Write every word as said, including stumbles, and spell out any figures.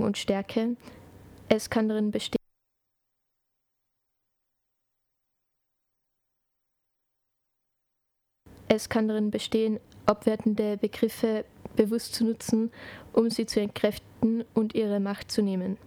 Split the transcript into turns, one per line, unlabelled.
und Stärke. Es kann darin bestehen, es kann darin bestehen, abwertende Begriffe bewusst zu nutzen, um sie zu entkräften und ihre Macht zu nehmen.